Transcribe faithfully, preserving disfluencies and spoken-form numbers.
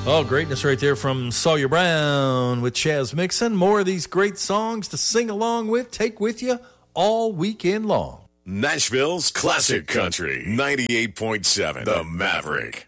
Oh, greatness right there from Sawyer Brown with Chaz Mixon. More of these great songs to sing along with, take with you all weekend long. Nashville's Classic Country, ninety-eight point seven, The Maverick.